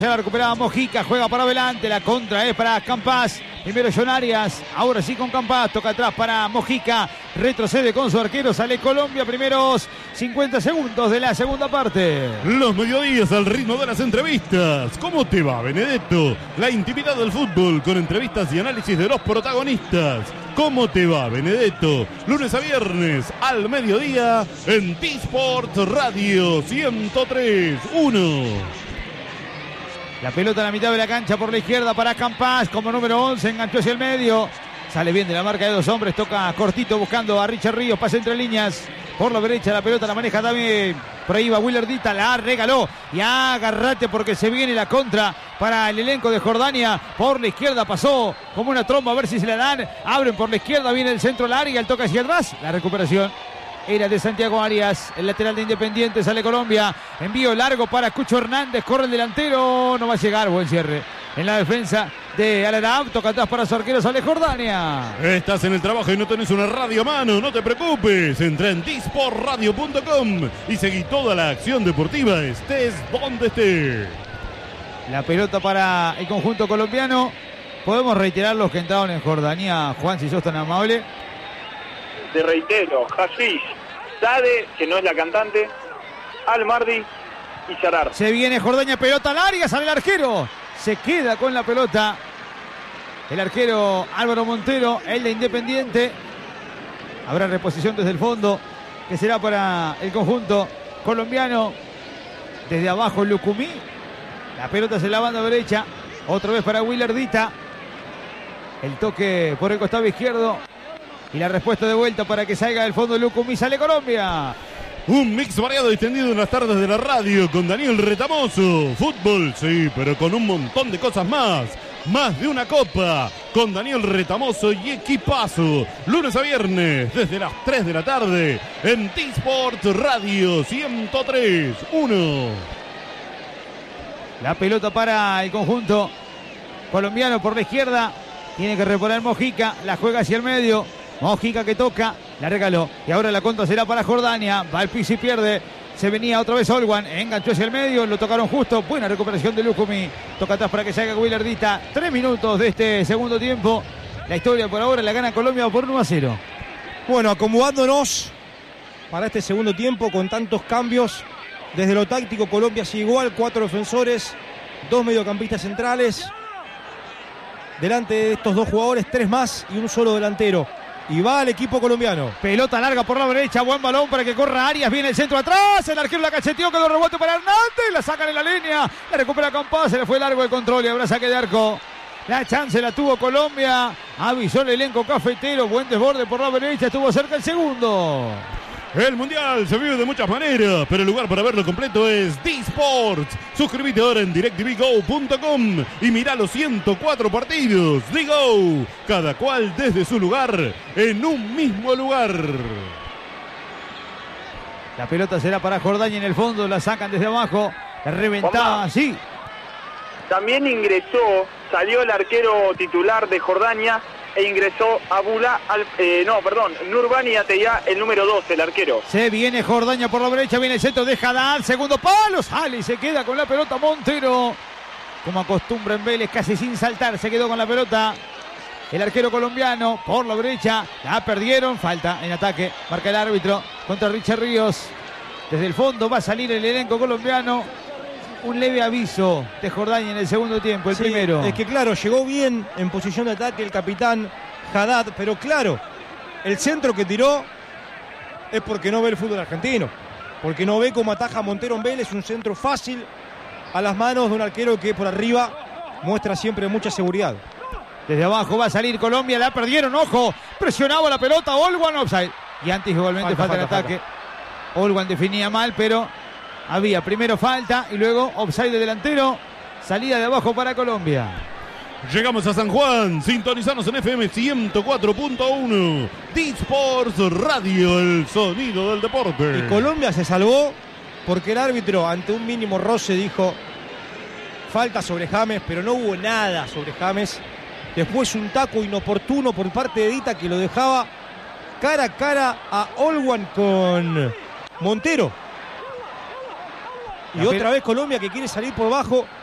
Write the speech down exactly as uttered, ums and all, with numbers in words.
Se la recuperaba Mojica, juega para adelante, la contra es para Campas. Primero John Arias, ahora sí con Campas, toca atrás para Mojica, retrocede con su arquero, sale Colombia, primeros cincuenta segundos de la segunda parte. Los mediodías al ritmo de las entrevistas. ¿Cómo te va, Benedetto? La intimidad del fútbol con entrevistas y análisis de los protagonistas. ¿Cómo te va, Benedetto? Lunes a viernes al mediodía en T-Sport Radio ciento tres punto uno. La pelota en la mitad de la cancha por la izquierda para Campas, como número once, enganchó hacia el medio. Sale bien de la marca de dos hombres, toca cortito buscando a Richard Ríos, pasa entre líneas. Por la derecha la pelota la maneja también. Por ahí va Willardita, la regaló. Y agárrate porque se viene la contra para el elenco de Jordania. Por la izquierda pasó como una tromba, a ver si se la dan. Abren por la izquierda, viene el centro larga, el toca hacia atrás. La recuperación era de Santiago Arias, el lateral de Independiente, sale Colombia, envío largo para Cucho Hernández, corre el delantero, no va a llegar, buen cierre en la defensa de Al-Arab, toca atrás para su arquero, sale Jordania. Estás en el trabajo y no tenés una radio a mano, no te preocupes, entra en T Sport Radio punto com y seguí toda la acción deportiva, estés donde estés. La pelota para el conjunto colombiano, podemos reiterar los que entraron en Jordania, Juan, si sos tan amable. Te reitero, Hashish, Sade, que no es la cantante, Al-Mardi y Charar. Se viene Jordania, pelota larga, sale el arquero. Se queda con la pelota el arquero Álvaro Montero, el de Independiente. Habrá reposición desde el fondo, que será para el conjunto colombiano. Desde abajo Lucumí. La pelota hacia la banda derecha. Otra vez para Willardita. El toque por el costado izquierdo. Y la respuesta de vuelta para que salga del fondo Lucumí, sale Colombia. Un mix variado y extendido en las tardes de la radio con Daniel Retamoso. Fútbol, sí, pero con un montón de cosas más. Más de una copa con Daniel Retamoso y equipazo. Lunes a viernes desde las tres de la tarde en T-Sport Radio ciento tres punto uno. La pelota para el conjunto colombiano por la izquierda. Tiene que reponer Mojica, la juega hacia el medio. Mojica que toca, la regaló. Y ahora la contra será para Jordania. Va al piso y pierde. Se venía otra vez Olwan. Enganchó hacia el medio. Lo tocaron justo. Buena recuperación de Lucumí. Toca atrás para que salga Willardita. Tres minutos de este segundo tiempo. La historia por ahora la gana Colombia por uno a cero. Bueno, acomodándonos para este segundo tiempo con tantos cambios. Desde lo táctico, Colombia sigue igual. Cuatro defensores, dos mediocampistas centrales. Delante de estos dos jugadores, tres más y un solo delantero. Y va el equipo colombiano. Pelota larga por la derecha, buen balón para que corra Arias, viene el centro atrás, el arquero la cacheteó, quedó rebote para Hernández, la sacan en la línea, la recupera Campas, se le fue largo el control y habrá saque de arco. La chance la tuvo Colombia, avisó el elenco cafetero, buen desborde por la derecha, estuvo cerca el segundo. El Mundial se vive de muchas maneras, pero el lugar para verlo completo es D-Sports. Suscríbete ahora en direct t v go punto com y mira los ciento cuatro partidos. D-Go, cada cual desde su lugar, en un mismo lugar. La pelota será para Jordania en el fondo, la sacan desde abajo, la reventada, sí. También ingresó, salió el arquero titular de Jordania e ingresó Abula, al, eh, no, perdón, Nurbani Ateyá, el número doce, el arquero. Se viene Jordania por la derecha, viene el centro de Haddad, segundo palo, sale y se queda con la pelota Montero. Como acostumbra en Vélez, casi sin saltar, se quedó con la pelota el arquero colombiano por la derecha, la perdieron, falta en ataque, marca el árbitro contra Richard Ríos. Desde el fondo va a salir el elenco colombiano. Un leve aviso de Jordania en el segundo tiempo, el sí, primero. Es que claro, llegó bien en posición de ataque el capitán Haddad, pero claro, el centro que tiró es porque no ve el fútbol argentino, porque no ve cómo ataja Montero en Vélez, un centro fácil a las manos de un arquero que por arriba muestra siempre mucha seguridad. Desde abajo va a salir Colombia, la perdieron, ojo, presionaba la pelota, Olwan offside. Y antes igualmente falta, falta, falta el ataque. Falta. Olwan definía mal, pero había primero falta y luego offside de delantero. Salida de abajo para Colombia. Llegamos a San Juan. Sintonizanos en F M ciento cuatro punto uno. D-Sports Radio, el sonido del deporte. Y Colombia se salvó porque el árbitro, ante un mínimo roce, dijo falta sobre James, pero no hubo nada sobre James. Después un taco inoportuno por parte de Dita que lo dejaba cara a cara a Olwan con Montero. Y otra vez Colombia que quiere salir por abajo